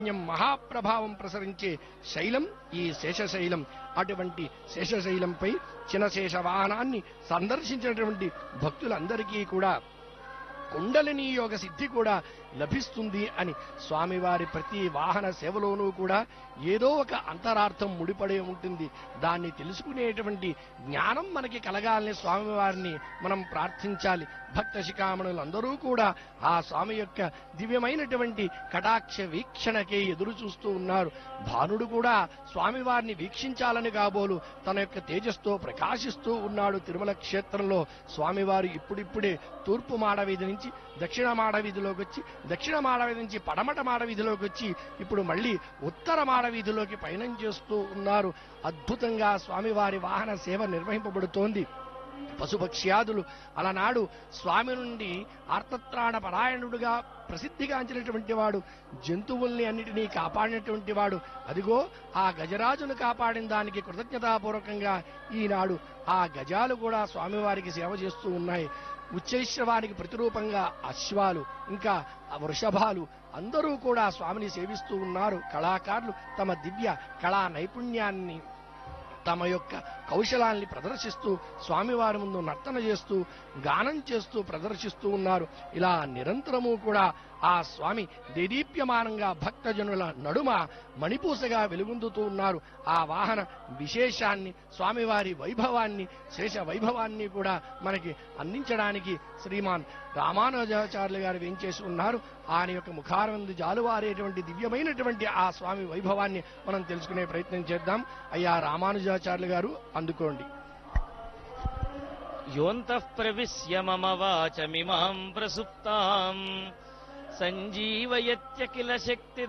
మహాప్రభావం ప్రసరించే శైలం ఈ శేషశైలం. అటువంటి శేషశైలంపై చినశేష వాహనాన్ని సందర్శించినటువంటి భక్తులందరికీ కూడా కుండలిని యోగ సిద్ధి కూడా లభిస్తుంది అని స్వామివారి ప్రతి వాహన సేవలోనూ కూడా ఏదో ఒక అంతరార్థం ముడిపడే ఉంటుంది. దాన్ని తెలుసుకునేటువంటి జ్ఞానం మనకి కలగాలని స్వామివారిని మనం ప్రార్థించాలి. భక్త శిఖామణులందరూ కూడా ఆ స్వామి యొక్క దివ్యమైనటువంటి కటాక్ష వీక్షణకే ఎదురు చూస్తూ ఉన్నారు. భానుడు కూడా స్వామివారిని వీక్షించాలని కాబోలు తన యొక్క తేజస్తో ప్రకాశిస్తూ ఉన్నాడు. తిరుమల క్షేత్రంలో స్వామివారు ఇప్పుడిప్పుడే తూర్పు మాడవీధి నుంచి దక్షిణ మాడవీధిలోకి వచ్చి, దక్షిణ మాడవీధి నుంచి పడమట మాడవీధిలోకి వచ్చి, ఇప్పుడు మళ్ళీ ఉత్తర మాడవీధిలోకి పయనం చేస్తూ ఉన్నారు. అద్భుతంగా స్వామివారి వాహన సేవ నిర్వహింపబడుతోంది. పశుపక్ష్యాదులు అలనాడు స్వామి నుండి ఆర్తత్రాణ పరాయణుడుగా ప్రసిద్ధిగాంచినటువంటి వాడు, జంతువుల్ని అన్నిటినీ కాపాడినటువంటి వాడు. అదిగో ఆ గజరాజును కాపాడిన దానికి కృతజ్ఞతాపూర్వకంగా ఈనాడు ఆ గజాలు కూడా స్వామివారికి సేవ చేస్తూ ఉన్నాయి. ఉచ్చైశ్రవానికి ప్రతిరూపంగా అశ్వాలు, ఇంకా వృషభాలు అందరూ కూడా స్వామిని సేవిస్తూ ఉన్నారు. కళాకారులు తమ దివ్య కళా నైపుణ్యాన్ని, తమ యొక్క కౌశలాన్ని ప్రదర్శిస్తూ స్వామివారి ముందు నర్తన చేస్తూ గానం చేస్తూ ప్రదర్శిస్తూ ఉన్నారు. ఇలా నిరంతరము కూడా ఆ స్వామి దేదీప్యమానంగా భక్తజనుల నడుమ మణిపూసగా వెలుగొందుతూ ఉన్నారు. ఆ వాహన విశేషాన్ని, స్వామివారి వైభవాన్ని, శేష వైభవాన్ని కూడా మనకి అందించడానికి శ్రీమాన్ రామానుజాచార్యులు గారు వేంచేసి ఉన్నారు. ఆయన యొక్క ముఖారవిందు జాలువారేటువంటి దివ్యమైనటువంటి ఆ స్వామి వైభవాన్ని మనం తెలుసుకునే ప్రయత్నం చేద్దాం. అయ్యా రామానుజాచార్యులు గారు అందుకోండి. యోంతః ప్రవిశ్య మమ వాచమిమాం ప్రసుప్తాం సంజీవయత్యఖిల శక్తి